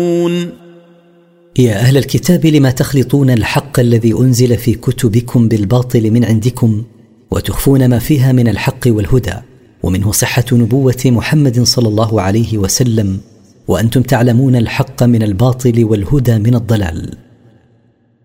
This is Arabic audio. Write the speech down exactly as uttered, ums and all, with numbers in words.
يا أهل الكتاب لما تخلطون الحق الذي أنزل في كتبكم بالباطل من عندكم وتخفون ما فيها من الحق والهدى، ومنه صحة نبوة محمد صلى الله عليه وسلم، وأنتم تعلمون الحق من الباطل والهدى من الضلال.